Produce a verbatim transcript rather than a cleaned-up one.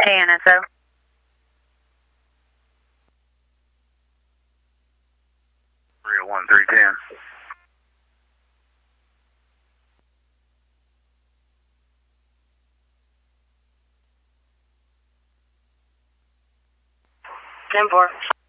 A N S O. three oh one, three ten. ten four.